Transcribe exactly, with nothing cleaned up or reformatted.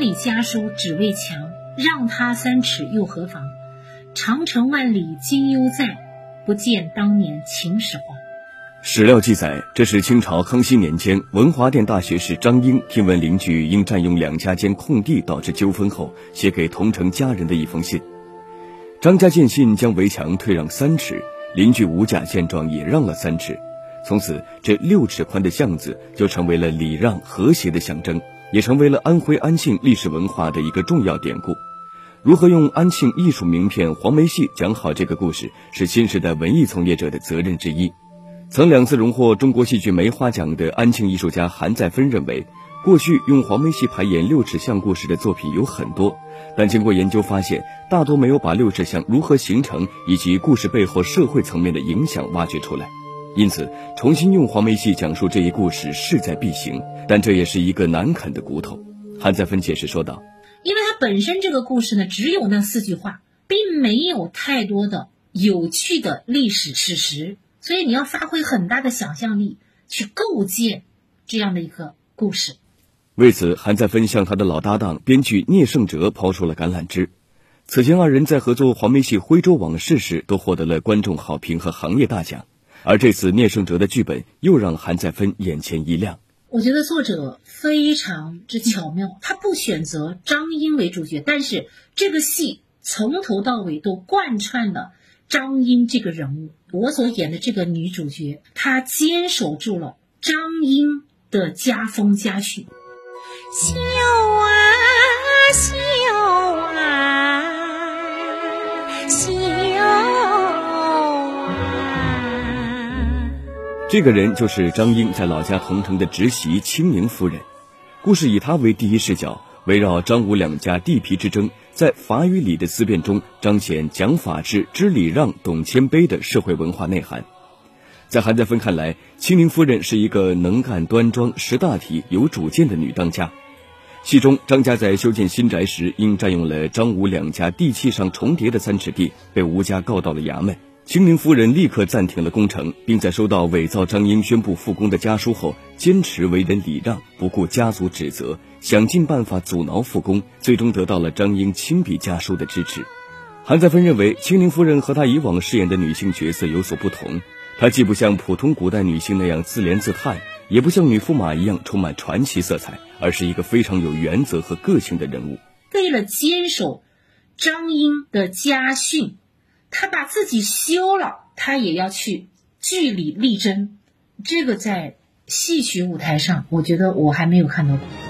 里家书只为墙，让他三尺又何妨？长城万里今犹在，不见当年秦始皇。 史料记载，这是清朝康熙年间文华殿大学士张英听闻邻居因占用两家间空地导致纠纷后，写给同城家人的一封信。张家见信将围墙退让三尺，邻居吴家见状也让了三尺，从此这六尺宽的巷子就成为了礼让和谐的象征，也成为了安徽安庆历史文化的一个重要典故。如何用安庆艺术名片黄梅戏讲好这个故事，是新时代文艺从业者的责任之一。曾两次荣获中国戏剧梅花奖的安庆艺术家韩再芬认为，过去用黄梅戏排演六尺巷故事的作品有很多，但经过研究发现，大多没有把六尺巷如何形成以及故事背后社会层面的影响挖掘出来。因此重新用黄梅戏讲述这一故事势在必行，但这也是一个难啃的骨头。韩再芬解释说道， 因为它本身这个故事呢，只有那四句话，并没有太多的有趣的历史事实，所以你要发挥很大的想象力去构建这样的一个故事。 为此，韩再芬向他的老搭档编剧聂胜哲抛出了橄榄枝。此前二人在合作黄梅戏《徽州往事》时都获得了观众好评和行业大奖，而这次聂胜哲的剧本又让韩再芬眼前一亮。 我觉得作者非常之巧妙，他不选择张英为主角，但是这个戏从头到尾都贯穿了张英这个人物。我所演的这个女主角，她坚守住了张英的家风家训。 笑啊笑啊笑啊， 这个人就是张英在老家同城的侄媳清宁夫人。故事以她为第一视角，围绕张吴两家地皮之争，在法与礼的思辨中彰显讲法治、知礼让、懂谦卑的社会文化内涵。在韩再芬看来，清宁夫人是一个能干端庄、识大体、有主见的女当家。戏中张家在修建新宅时，因占用了张吴两家地契上重叠的三尺地，被吴家告到了衙门。清宁夫人立刻暂停了工程，并在收到伪造张英宣布复工的家书后，坚持为人礼让，不顾家族指责，想尽办法阻挠复工，最终得到了张英亲笔家书的支持。韩再芬认为，清宁夫人和她以往饰演的女性角色有所不同，她既不像普通古代女性那样自怜自叹，也不像女驸马一样充满传奇色彩，而是一个非常有原则和个性的人物。 为了坚守张英的家训，他把自己休了，他也要去据理力争。这个在戏曲舞台上，我觉得我还没有看到过。